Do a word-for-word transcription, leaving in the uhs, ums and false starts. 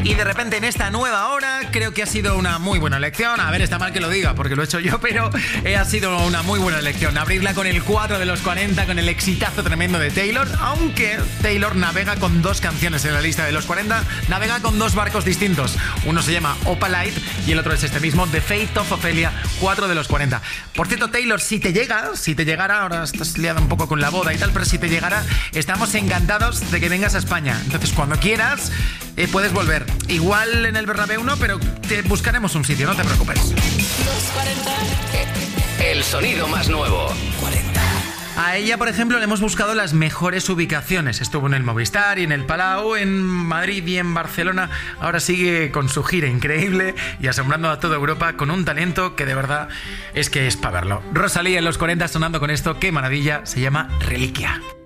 Y de repente en esta nueva hora creo que ha sido una muy buena elección. A ver, está mal que lo diga porque lo he hecho yo, pero eh, ha sido una muy buena elección. Abrirla con el cuatro de los cuarenta, con el exitazo tremendo de Taylor. Aunque Taylor navega con dos canciones en la lista de los cuarenta, navega con dos barcos distintos. Uno se llama Opalite y el otro es este mismo, The Fate of Ophelia, cuatro de los cuarenta. Por cierto, Taylor, si te llega, si te llegara, ahora estás liada un poco con la boda y tal, pero si te llegara, estamos encantados de que vengas a España. Entonces, cuando quieras, eh, puedes volver. Igual en el Bernabéu no, pero te buscaremos un sitio, no te preocupes. Los cuarenta. El sonido más nuevo. cuarenta. A ella, por ejemplo, le hemos buscado las mejores ubicaciones. Estuvo en el Movistar y en el Palau, en Madrid y en Barcelona. Ahora sigue con su gira increíble y asombrando a toda Europa con un talento que de verdad es que es para verlo. Rosalía en los cuarenta sonando con esto. ¡Qué maravilla! Se llama Reliquia.